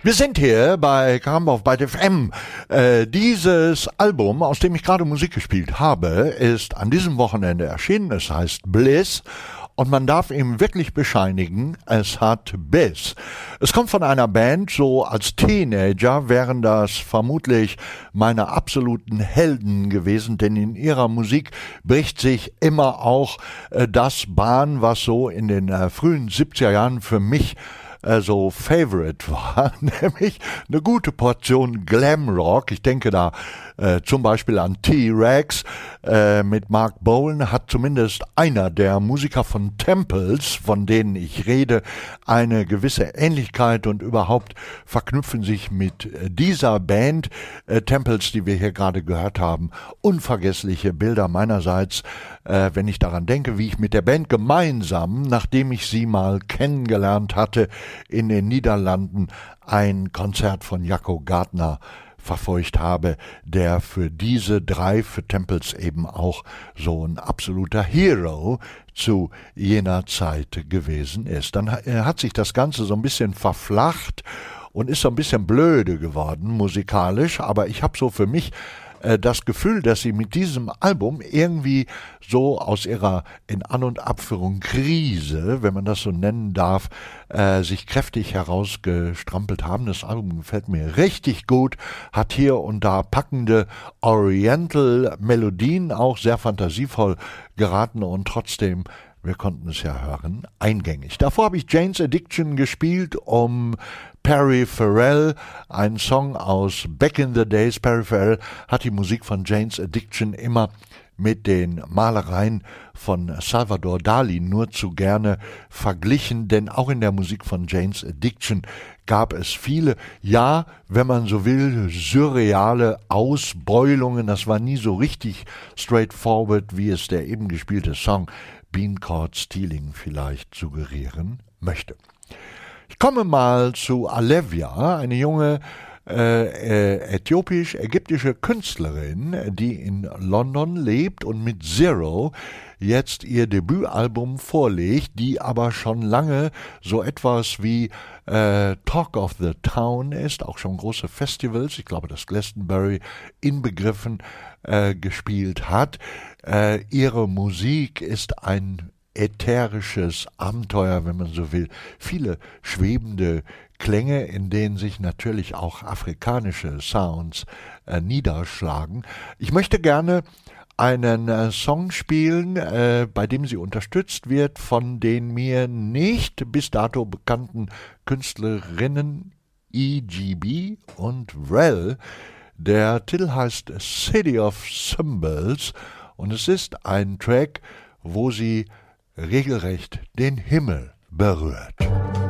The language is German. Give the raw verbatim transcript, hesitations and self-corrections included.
Wir sind hier bei Karamba auf Byte F M. Äh, dieses Album, aus dem ich gerade Musik gespielt habe, ist an diesem Wochenende erschienen. Es heißt Bliss. Und man darf ihm wirklich bescheinigen, es hat Biss. Es kommt von einer Band, so als Teenager wären das vermutlich meine absoluten Helden gewesen, denn in ihrer Musik bricht sich immer auch äh, das Bahn, was so in den äh, frühen siebziger Jahren für mich äh, so Favorite war, nämlich eine gute Portion Glamrock. Ich denke da äh, zum Beispiel an T-Rex äh, mit Mark Bolan, hat zumindest einer der Musiker von Temples, von denen ich rede, eine gewisse Ähnlichkeit und überhaupt verknüpfen sich mit äh, dieser Band äh, Temples, die wir hier gerade gehört haben, unvergessliche Bilder meinerseits, äh, wenn ich daran denke, wie ich mit der Band gemeinsam, nachdem ich sie mal kennengelernt hatte, in den Niederlanden ein Konzert von Jacco Gardner verfolgt habe, der für diese drei, für Temples eben auch so ein absoluter Hero zu jener Zeit gewesen ist. Dann hat sich das Ganze so ein bisschen verflacht und ist so ein bisschen blöde geworden musikalisch, aber ich habe so für mich das Gefühl, dass sie mit diesem Album irgendwie so aus ihrer in An- und Abführung Krise, wenn man das so nennen darf, äh, sich kräftig herausgestrampelt haben. Das Album gefällt mir richtig gut, hat hier und da packende Oriental-Melodien, auch sehr fantasievoll geraten und trotzdem, wir konnten es ja hören, eingängig. Davor habe ich Jane's Addiction gespielt, um Perry Farrell, ein Song aus Back in the Days. Perry Farrell hat die Musik von Jane's Addiction immer mit den Malereien von Salvador Dali nur zu gerne verglichen, denn auch in der Musik von Jane's Addiction gab es viele, ja, wenn man so will, surreale Ausbeulungen. Das war nie so richtig straightforward, wie es der eben gespielte Song Bean Caught Stealing vielleicht suggerieren möchte. Ich komme mal zu Alevia, eine junge äh, äh, äthiopisch-ägyptische Künstlerin, die in London lebt und mit Zero jetzt ihr Debütalbum vorlegt, die aber schon lange so etwas wie äh, Talk of the Town ist, auch schon große Festivals, ich glaube das Glastonbury inbegriffen, äh, gespielt hat. Äh, ihre Musik ist ein ätherisches Abenteuer, wenn man so will. Viele schwebende Klänge, in denen sich natürlich auch afrikanische Sounds äh, niederschlagen. Ich möchte gerne einen äh, Song spielen, äh, bei dem sie unterstützt wird von den mir nicht bis dato bekannten Künstlerinnen E G B und Rel. Der Titel heißt City of Symbols und es ist ein Track, wo sie regelrecht den Himmel berührt.